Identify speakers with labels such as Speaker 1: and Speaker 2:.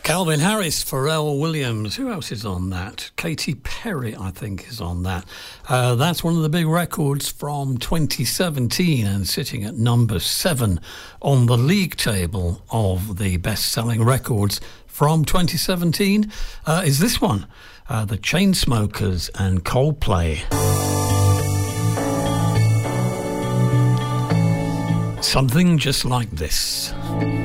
Speaker 1: Calvin Harris, Pharrell Williams. Who else is on that? Katy Perry, I think, is on that. That's one of the big records from 2017 and sitting at number 7 on the league table of the best-selling records from 2017 is this one, the Chainsmokers and Coldplay. Something just like this.